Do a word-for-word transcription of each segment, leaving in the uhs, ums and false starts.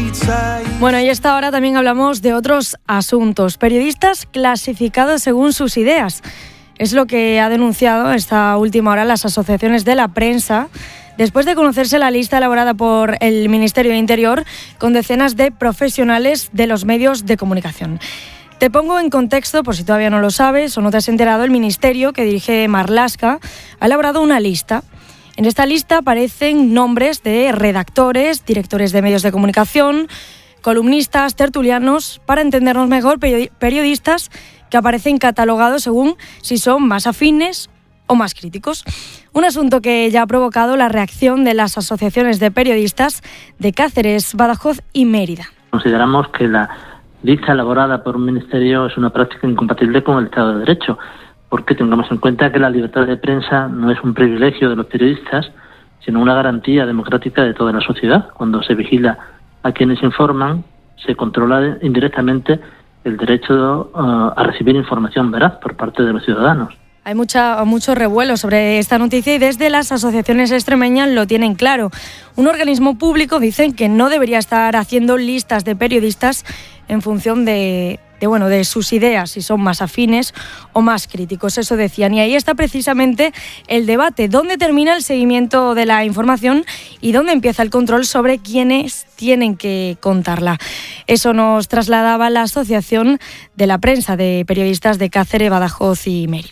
Bueno, y a esta hora también hablamos de otros asuntos. Periodistas clasificados según sus ideas. Es lo que ha denunciado esta última hora las asociaciones de la prensa, después de conocerse la lista elaborada por el Ministerio de Interior con decenas de profesionales de los medios de comunicación. Te pongo en contexto, por si todavía no lo sabes o no te has enterado, el Ministerio que dirige Marlaska ha elaborado una lista. En esta lista aparecen nombres de redactores, directores de medios de comunicación, columnistas, tertulianos, para entendernos mejor, periodistas que aparecen catalogados según si son más afines o más críticos. Un asunto que ya ha provocado la reacción de las asociaciones de periodistas de Cáceres, Badajoz y Mérida. Consideramos que la lista elaborada por un ministerio es una práctica incompatible con el Estado de Derecho, porque tengamos en cuenta que la libertad de prensa no es un privilegio de los periodistas, sino una garantía democrática de toda la sociedad. Cuando se vigila a quienes informan, se controla indirectamente el derecho uh, a recibir información veraz por parte de los ciudadanos. Hay mucha, mucho revuelo sobre esta noticia y desde las asociaciones extremeñas lo tienen claro. Un organismo público dicen que no debería estar haciendo listas de periodistas en función de, de, bueno, de sus ideas, si son más afines o más críticos, eso decían. Y ahí está precisamente el debate, dónde termina el seguimiento de la información y dónde empieza el control sobre quiénes tienen que contarla. Eso nos trasladaba la Asociación de la Prensa de Periodistas de Cáceres, Badajoz y Mérida.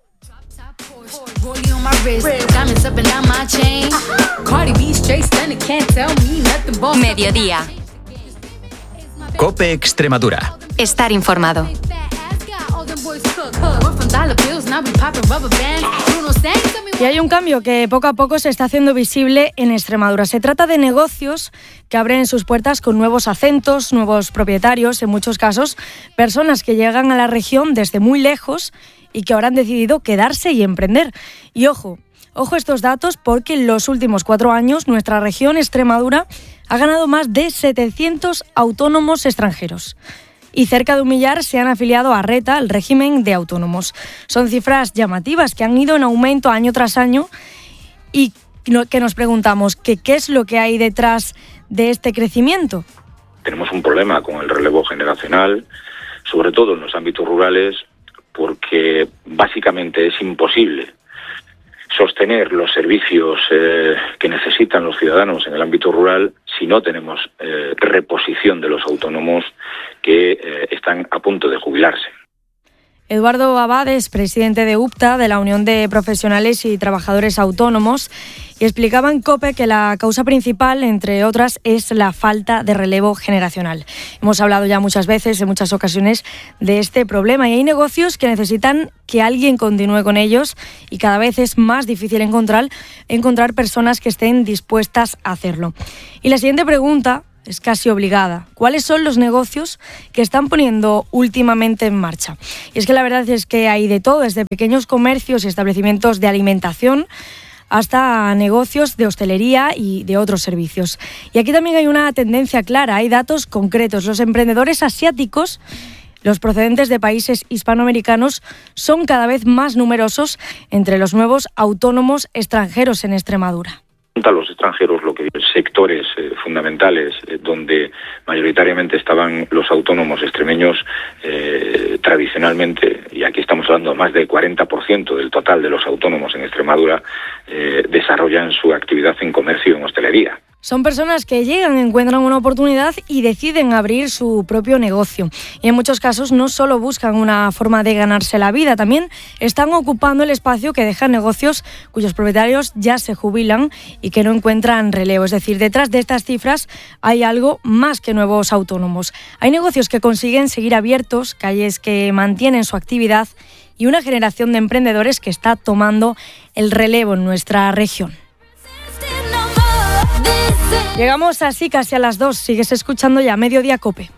Mediodía. COPE Extremadura. Estar informado. Y hay un cambio que poco a poco se está haciendo visible en Extremadura. Se trata de negocios que abren sus puertas con nuevos acentos, nuevos propietarios, en muchos casos personas que llegan a la región desde muy lejos y que ahora han decidido quedarse y emprender. Y ojo, ojo a estos datos porque en los últimos cuatro años nuestra región, Extremadura, ha ganado más de setecientos autónomos extranjeros. Y cerca de un millar se han afiliado a RETA, el régimen de autónomos. Son cifras llamativas que han ido en aumento año tras año y que nos preguntamos que qué es lo que hay detrás de este crecimiento. Tenemos un problema con el relevo generacional, sobre todo en los ámbitos rurales, porque básicamente es imposible sostener los servicios eh, que necesitan los ciudadanos en el ámbito rural si no tenemos eh, reposición de los autónomos que eh, están a punto de jubilarse. Eduardo Abad es presidente de UPTA, de la Unión de Profesionales y Trabajadores Autónomos, y explicaba en COPE que la causa principal, entre otras, es la falta de relevo generacional. Hemos hablado ya muchas veces, en muchas ocasiones, de este problema y hay negocios que necesitan que alguien continúe con ellos y cada vez es más difícil encontrar, encontrar personas que estén dispuestas a hacerlo. Y la siguiente pregunta es casi obligada. ¿Cuáles son los negocios que están poniendo últimamente en marcha? Y es que la verdad es que hay de todo, desde pequeños comercios y establecimientos de alimentación hasta negocios de hostelería y de otros servicios. Y aquí también hay una tendencia clara, hay datos concretos. Los emprendedores asiáticos, los procedentes de países hispanoamericanos, son cada vez más numerosos entre los nuevos autónomos extranjeros en Extremadura. A los extranjeros, lo que sectores eh, fundamentales eh, donde mayoritariamente estaban los autónomos extremeños eh, tradicionalmente, y aquí estamos hablando de más del cuarenta por ciento del total de los autónomos en Extremadura, eh, desarrollan su actividad en comercio y en hostelería. Son personas que llegan, encuentran una oportunidad y deciden abrir su propio negocio. Y en muchos casos no solo buscan una forma de ganarse la vida, también están ocupando el espacio que dejan negocios cuyos propietarios ya se jubilan y que no encuentran relevo. Es decir, detrás de estas cifras hay algo más que nuevos autónomos. Hay negocios que consiguen seguir abiertos, calles que mantienen su actividad y una generación de emprendedores que está tomando el relevo en nuestra región. Llegamos así casi a las dos. Sigues escuchando ya Mediodía COPE.